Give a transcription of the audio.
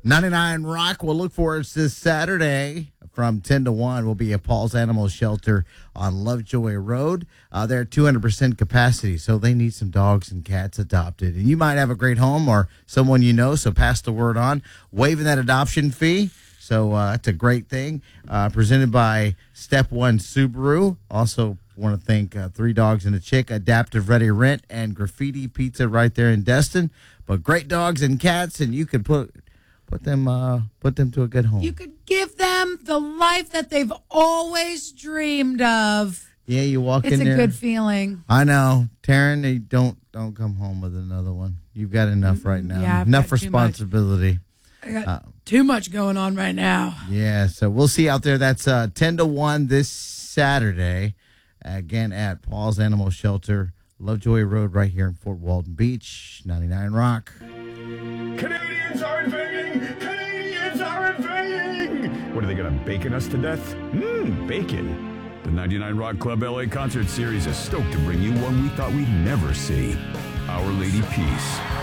99 Rock will look for us this Saturday from 10 to 1. Will be at Paul's Animal Shelter on Lovejoy Road. They're at 200% capacity, so they need some dogs and cats adopted. And you might have a great home or someone you know, so pass the word on. Waiving that adoption fee. So that's a great thing. Presented by Step One Subaru. Also want to thank Three Dogs and a Chick, Adaptive Ready Rent, and Graffiti Pizza right there in Destin. But great dogs and cats, and you can put them to a good home. You could give them the life that they've always dreamed of. Yeah, you walk in there. It's a good feeling. I know. Taryn, don't come home with another one. You've got enough right now. Yeah, enough responsibility. I got too much going on right now. Yeah, so we'll see out there. That's 10 to 1 this Saturday, again at Paul's Animal Shelter, Lovejoy Road right here in Fort Walton Beach, 99 Rock. Canadians are invading! Canadians are invading! What, are they going to bacon us to death? Bacon. The 99 Rock Club LA Concert Series is stoked to bring you one we thought we'd never see. Our Lady Peace.